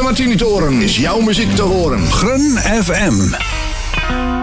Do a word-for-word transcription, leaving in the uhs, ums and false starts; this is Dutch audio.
Martini Toren is jouw muziek te horen. Grun F M.